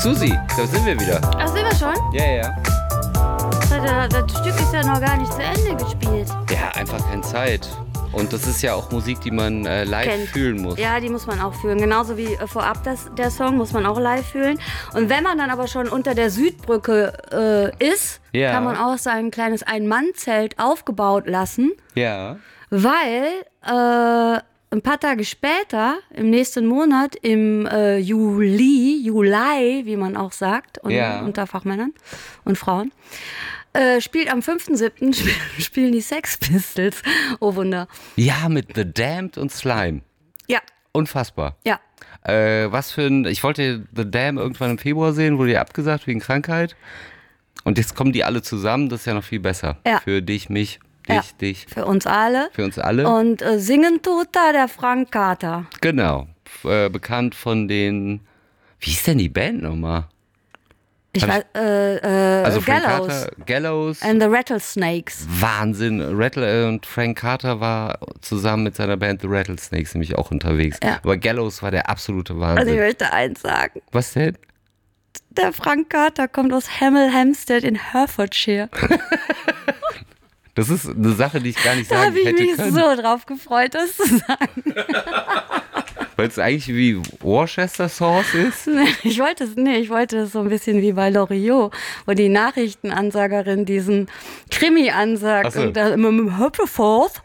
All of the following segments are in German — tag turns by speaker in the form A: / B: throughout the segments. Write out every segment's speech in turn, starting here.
A: Susi, da sind wir wieder.
B: Ach, sind wir schon?
A: Ja.
B: Das Stück ist ja noch gar nicht zu Ende gespielt.
A: Ja, einfach keine Zeit. Und das ist ja auch Musik, die man live fühlen muss.
B: Ja, die muss man auch fühlen. Genauso wie vorab der Song muss man auch live fühlen. Und wenn man dann aber schon unter der Südbrücke ist, kann man auch so ein kleines Ein-Mann-Zelt aufgebaut lassen.
A: Ja.
B: Weil ein paar Tage später, im nächsten Monat, im Juli, wie man auch sagt, unter Fachmännern und Frauen, spielt am 5.7. spielen die Sex Pistols. Oh Wunder.
A: Ja, mit The Damned und Slime.
B: Ja.
A: Unfassbar.
B: Ja.
A: Ich wollte The Damned irgendwann im Februar sehen, wurde ja abgesagt wegen Krankheit. Und jetzt kommen die alle zusammen, das ist ja noch viel besser. Ja. Für dich, mich, dich.
B: Für uns alle.
A: Für uns alle.
B: Und singen tut da der Frank Carter.
A: Genau. Bekannt von den, wie ist denn die Band nochmal?
B: Ich weiß,
A: also Frank
B: Gallows.
A: Carter, Gallows.
B: And the Rattlesnakes.
A: Wahnsinn. Und Frank Carter war zusammen mit seiner Band The Rattlesnakes nämlich auch unterwegs. Ja. Aber Gallows war der absolute Wahnsinn.
B: Also ich möchte eins sagen.
A: Was denn?
B: Der Frank Carter kommt aus Hemel Hempstead in Hertfordshire.
A: Das ist eine Sache, die ich gar nicht sagen hätte können.
B: Da habe ich mich so drauf gefreut, das zu sagen.
A: Weil es eigentlich wie Worcester Sauce ist?
B: Ich wollte es so ein bisschen wie bei Loriot, wo die Nachrichtenansagerin diesen Krimi ansagt.
A: So.
B: Und da immer mit Hertford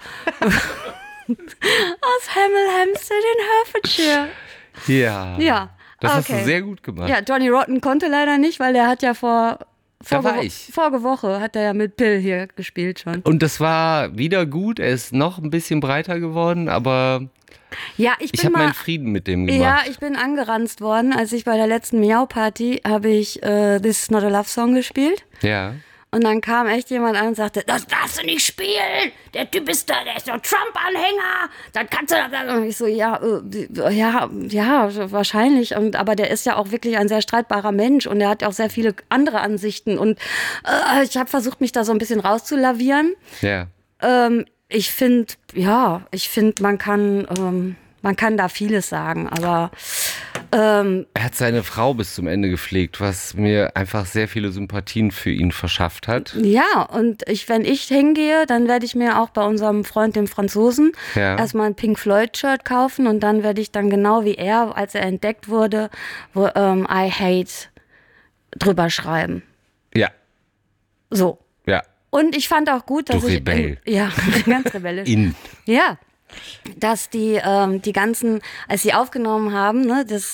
B: aus Hemel Hempstead in Hertfordshire.
A: Ja. Das hast du sehr gut gemacht.
B: Ja, Johnny Rotten konnte leider nicht, weil der hat ja vorige Woche hat er ja mit Bill hier gespielt schon.
A: Und das war wieder gut. Er ist noch ein bisschen breiter geworden, aber
B: ja, ich habe
A: meinen Frieden mit dem gemacht.
B: Ja, ich bin angeranzt worden, als ich bei der letzten Miau-Party habe ich This Is Not a Love Song gespielt.
A: Ja.
B: Und dann kam echt jemand an und sagte, das darfst du nicht spielen, der Typ ist der ist doch Trump-Anhänger, dann kannst du das. Und ich so, ja, wahrscheinlich. Aber der ist ja auch wirklich ein sehr streitbarer Mensch und er hat auch sehr viele andere Ansichten. Und ich habe versucht, mich da so ein bisschen rauszulavieren.
A: Ja.
B: Ich finde, man kann da vieles sagen, aber
A: er hat seine Frau bis zum Ende gepflegt, was mir einfach sehr viele Sympathien für ihn verschafft hat.
B: Ja, und wenn ich hingehe, dann werde ich mir auch bei unserem Freund, dem Franzosen, erstmal ein Pink Floyd-Shirt kaufen und dann werde ich dann genau wie er, als er entdeckt wurde, wo I hate drüber schreiben.
A: Ja.
B: So.
A: Ja.
B: Und ich fand auch gut, dass
A: Rebell.
B: Ganz rebellisch. Ja. Dass die ganzen, als sie aufgenommen haben, ne, das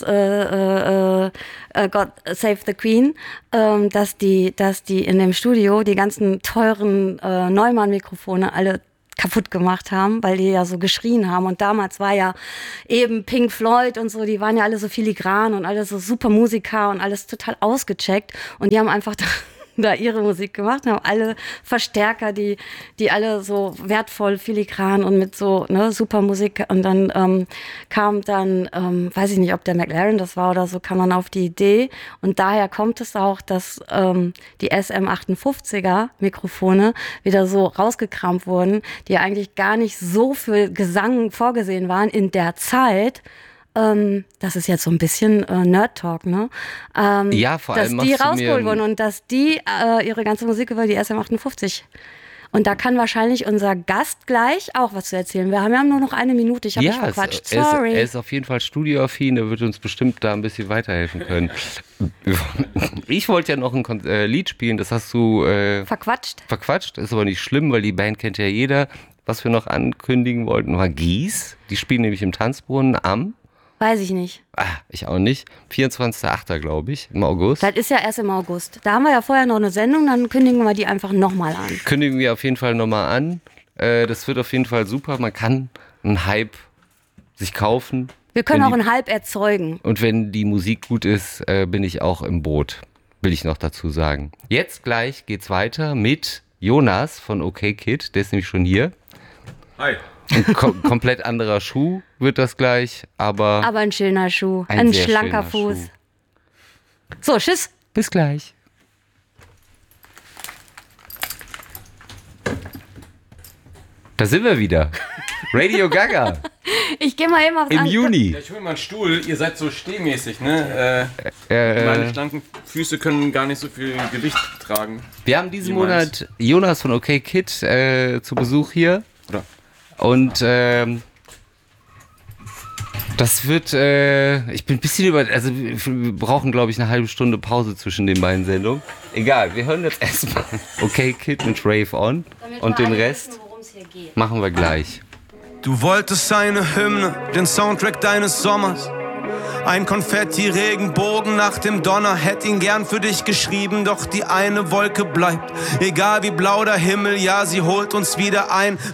B: God Save the Queen, dass die in dem Studio die ganzen teuren Neumann-Mikrofone alle kaputt gemacht haben, weil die ja so geschrien haben. Und damals war ja eben Pink Floyd und so, die waren ja alle so filigran und alle so super Musiker und alles total ausgecheckt. Und die haben einfach da ihre Musik gemacht, haben alle Verstärker, die alle so wertvoll, filigran und mit so super Musik. Und dann kam dann, weiß ich nicht, ob der McLaren das war oder so, kam man auf die Idee. Und daher kommt es auch, dass die SM58er Mikrofone wieder so rausgekramt wurden, die eigentlich gar nicht so für Gesang vorgesehen waren in der Zeit. Das ist jetzt so ein bisschen Nerd-Talk, ne?
A: Ja, vor allem
B: dass die rausgeholt wurden und dass die ihre ganze Musik über die SM58. Und da kann wahrscheinlich unser Gast gleich auch was zu erzählen. Wir haben nur noch eine Minute, ich habe mich verquatscht. Sorry.
A: Er ist auf jeden Fall studioaffin, der wird uns bestimmt da ein bisschen weiterhelfen können. Ich wollte ja noch ein Lied spielen, das hast du verquatscht, ist aber nicht schlimm, weil die Band kennt ja jeder. Was wir noch ankündigen wollten, war Gies. Die spielen nämlich im Tanzbrunnen am...
B: Weiß ich nicht.
A: Ich auch nicht. 24.8. glaube ich, im August.
B: Das ist ja erst im August. Da haben wir ja vorher noch eine Sendung, dann kündigen wir die einfach nochmal an.
A: Kündigen wir auf jeden Fall nochmal an. Das wird auf jeden Fall super. Man kann einen Hype sich kaufen.
B: Wir können auch einen Hype erzeugen.
A: Und wenn die Musik gut ist, bin ich auch im Boot. Will ich noch dazu sagen. Jetzt gleich geht's weiter mit Jonas von OK Kid. Der ist nämlich schon hier.
C: Hi.
A: Ein komplett anderer Schuh wird das gleich, aber
B: ein schöner Schuh. Ein schlanker Fuß.
A: Schuh.
B: So, tschüss.
A: Bis gleich. Da sind wir wieder. Radio Gaga.
B: Ich gehe mal eben aufs
A: Im Juni.
C: Ja, ich hol mal einen Stuhl. Ihr seid so stehmäßig, ne? Meine schlanken Füße können gar nicht so viel Gewicht tragen.
A: Wir haben diesen Monat Jonas von OK Kid zu Besuch hier.
C: Oder?
A: Und das wird, ich bin ein bisschen also wir brauchen, glaube ich, eine halbe Stunde Pause zwischen den beiden Sendungen. Egal, wir hören jetzt erstmal OK Kid mit Rave On und den Rest machen wir gleich.
D: Du wolltest eine Hymne, den Soundtrack deines Sommers. Ein Konfetti-Regenbogen nach dem Donner. Hätt ihn gern für dich geschrieben, doch die eine Wolke bleibt. Egal wie blau der Himmel, ja, sie holt uns wieder ein.